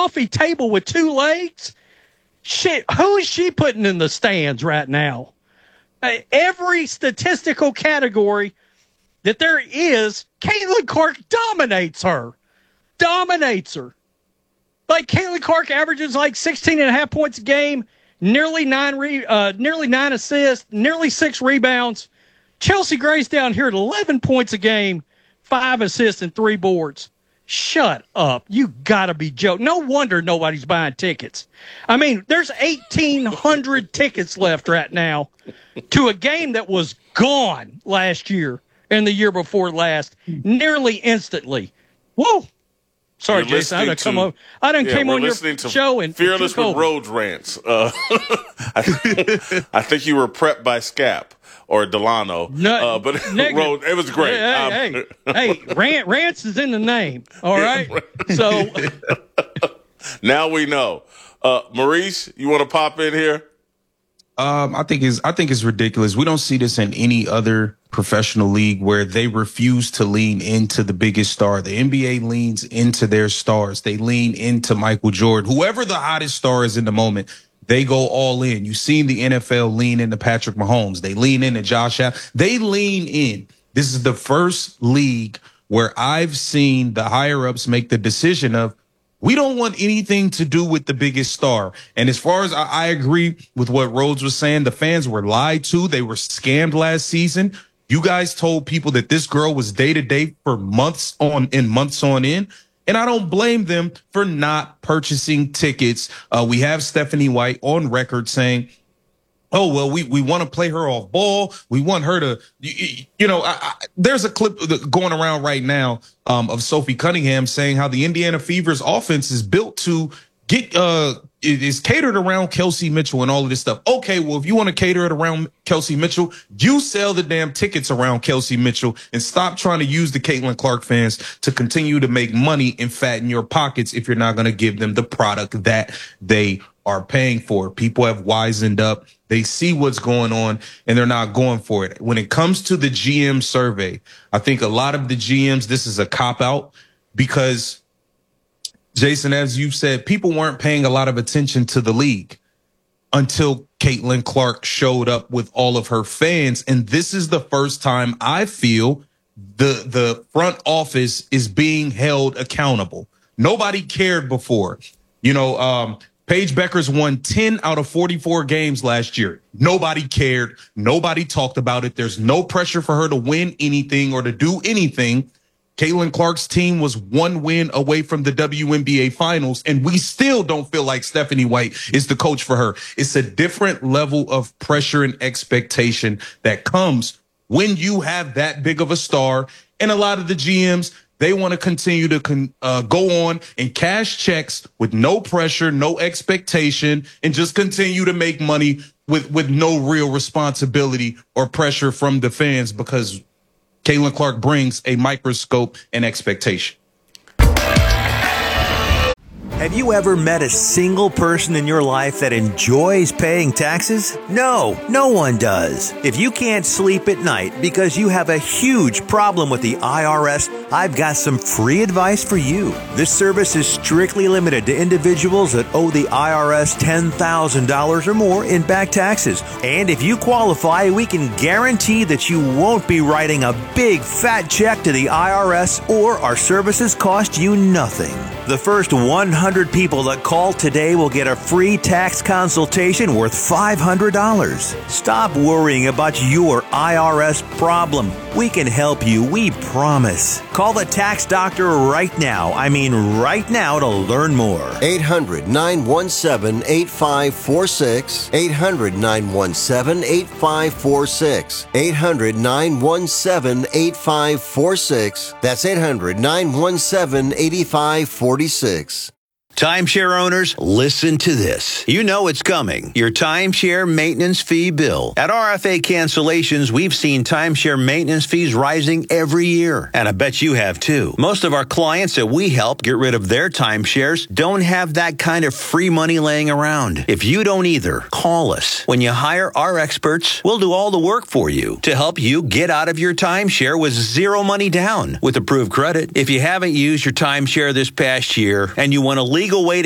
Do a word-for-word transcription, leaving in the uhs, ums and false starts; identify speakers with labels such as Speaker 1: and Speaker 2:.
Speaker 1: coffee table with two legs? Shit, who is she putting in the stands right now? Uh, every statistical category that there is, Caitlin Clark dominates her. Dominates her. Like, Caitlin Clark averages like sixteen and a half points a game, nearly nine re, uh, nearly nine assists, nearly six rebounds. Chelsea Gray's down here at eleven points a game, five assists and three boards. Shut up. You got to be joking. No wonder nobody's buying tickets. I mean, there's eighteen hundred tickets left right now to a game that was gone last year and the year before last, nearly instantly. Whoa. Sorry,
Speaker 2: You're
Speaker 1: Jason. I done
Speaker 2: to,
Speaker 1: come on. I done
Speaker 2: yeah,
Speaker 1: came on your
Speaker 2: to
Speaker 1: show and
Speaker 2: Fearless with Rhodes rants. Uh, I, I think you were prepped by Scap or Delano,
Speaker 1: no,
Speaker 2: uh, but Rhodes, it was great.
Speaker 1: Hey,
Speaker 2: um,
Speaker 1: hey, hey, hey rant, rants is in the name. All right. So
Speaker 2: now we know. Uh, Maurice, you want to pop in here?
Speaker 3: Um, I think is I think it's ridiculous. We don't see this in any other professional league where they refuse to lean into the biggest star. The N B A leans into their stars. They lean into Michael Jordan. Whoever the hottest star is in the moment, they go all in. You've seen the N F L lean into Patrick Mahomes. They lean into Josh Allen. They lean in. This is the first league where I've seen the higher ups make the decision of, we don't want anything to do with the biggest star. And as far as I, I agree with what Rhodes was saying, the fans were lied to. They were scammed last season. You guys told people that this girl was day to day for months on and months on end. And I don't blame them for not purchasing tickets. Uh, we have Stephanie White on record saying, oh, well, we, we want to play her off ball. We want her to, you, you know, I, I, there's a clip going around right now um, of Sophie Cunningham saying how the Indiana Fever's offense is built to get, uh, it is catered around Kelsey Mitchell and all of this stuff. Okay, well, if you want to cater it around Kelsey Mitchell, you sell the damn tickets around Kelsey Mitchell and stop trying to use the Caitlin Clark fans to continue to make money and fatten your pockets if you're not going to give them the product that they are paying for. People have wisened up. They see what's going on and they're not going for it. When it comes to the G M survey, I think a lot of the G Ms, this is a cop out because, Jason, as you said, people weren't paying a lot of attention to the league until Caitlin Clark showed up with all of her fans. And this is the first time I feel the, the front office is being held accountable. Nobody cared before. You know, um, Paige Beckers won ten out of forty-four games last year. Nobody cared. Nobody talked about it. There's no pressure for her to win anything or to do anything. Caitlin Clark's team was one win away from the W N B A finals, and we still don't feel like Stephanie White is the coach for her. It's a different level of pressure and expectation that comes when you have that big of a star. And a lot of the G Ms, they want to continue to con, uh, go on and cash checks with no pressure, no expectation, and just continue to make money with, with no real responsibility or pressure from the fans because Caitlin Clark brings a microscope and expectation.
Speaker 4: Have you ever met a single person in your life that enjoys paying taxes? No, no one does. If you can't sleep at night because you have a huge problem with the I R S, I've got some free advice for you. This service is strictly limited to individuals that owe the I R S ten thousand dollars or more in back taxes. And if you qualify, we can guarantee that you won't be writing a big fat check to the I R S or our services cost you nothing. The first one hundred people that call today will get a free tax consultation worth five hundred dollars. Stop worrying about your I R S problem. We can help you, we promise. Call the tax doctor right now. I mean right now to learn more.
Speaker 5: eight hundred, nine one seven, eight five four six. eight hundred, nine one seven, eight five four six. eight hundred, nine one seven, eight five four six. That's eight hundred, nine one seven, eight five four six.
Speaker 4: Timeshare owners, listen to this. You know it's coming. Your timeshare maintenance fee bill. At R F A Cancellations, we've seen timeshare maintenance fees rising every year. And I bet you have too. Most of our clients that we help get rid of their timeshares don't have that kind of free money laying around. If you don't either, call us. When you hire our experts, we'll do all the work for you to help you get out of your timeshare with zero money down with approved credit. If you haven't used your timeshare this past year and you want to leave legal way to